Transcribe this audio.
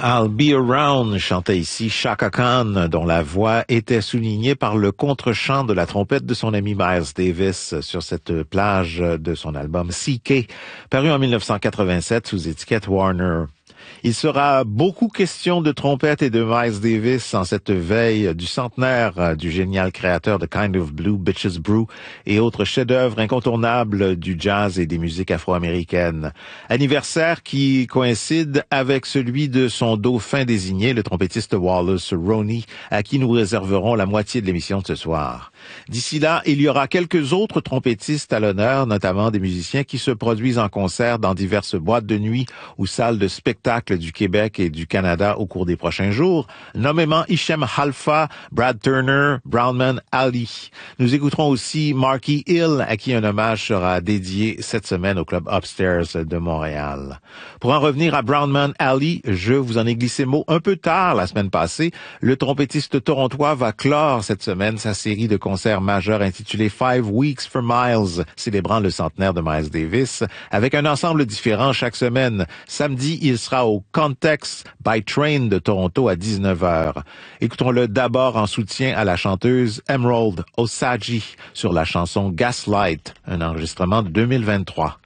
I'll Be Around chantait ici Chaka Khan, dont la voix était soulignée par le contre-chant de la trompette de son ami Miles Davis sur cette plage de son album CK, paru en 1987 sous étiquette Warner. Il sera beaucoup question de trompette et de Miles Davis en cette veille du centenaire du génial créateur de Kind of Blue, Bitches Brew et autres chefs-d'œuvre incontournables du jazz et des musiques afro-américaines. Anniversaire qui coïncide avec celui de son dauphin désigné, le trompettiste Wallace Roney, à qui nous réserverons la moitié de l'émission de ce soir. D'ici là, il y aura quelques autres trompettistes à l'honneur, notamment des musiciens qui se produisent en concert dans diverses boîtes de nuit ou salles de spectacle du Québec et du Canada au cours des prochains jours, nommément Hichem Halfa, Brad Turner, Brownman Ali. Nous écouterons aussi Marky Hill, à qui un hommage sera dédié cette semaine au club Upstairs de Montréal. Pour en revenir à Brownman Ali, je vous en ai glissé mot un peu tard la semaine passée. Le trompettiste torontois va clore cette semaine sa série de concerts majeurs intitulée 5 Weeks for Miles, célébrant le centenaire de Miles Davis, avec un ensemble différent chaque semaine. Samedi, il sera au Context by Train de Toronto à 19h. Écoutons-le d'abord en soutien à la chanteuse Emerald Osagie sur la chanson Gaslight, un enregistrement de 2023.